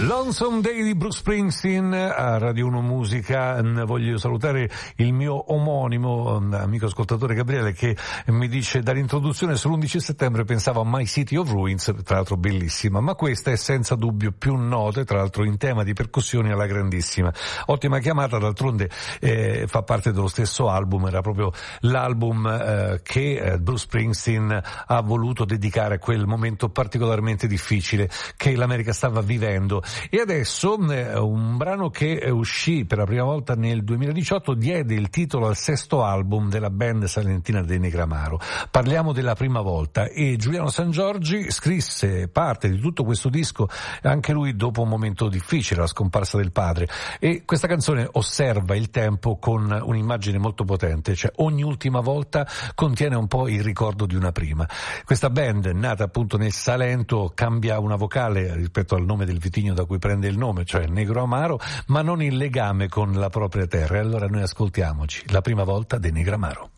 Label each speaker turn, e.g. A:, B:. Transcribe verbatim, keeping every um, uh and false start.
A: Lonesome Day di Bruce Springsteen a Radio uno Musica. Voglio salutare il mio omonimo amico ascoltatore Gabriele, che mi dice: dall'introduzione sull'undici settembre pensavo a My City of Ruins, tra l'altro bellissima, ma questa è senza dubbio più nota e tra l'altro in tema di percussioni alla grandissima. Ottima chiamata, d'altronde eh, fa parte dello stesso album, era proprio l'album eh, che eh, Bruce Springsteen ha voluto dedicare a quel momento particolarmente difficile che l'America stava vivendo. E adesso eh, un brano che uscì per la prima volta nel duemiladiciotto diede il titolo al sesto album della band salentina dei Negramaro. Parliamo della prima volta, e Giuliano Sangiorgi scrisse parte di tutto questo disco, anche lui dopo un momento difficile, la scomparsa del padre, e questa canzone osserva il tempo con un'immagine molto potente, cioè ogni ultima volta contiene un po' il ricordo di una prima. Questa band, nata appunto nel Salento, cambia una vocale rispetto al nome del vitigno da cui prende il nome, cioè Negro Amaro, ma non il legame con la propria terra. E allora noi ascoltiamoci la prima volta dei Negramaro.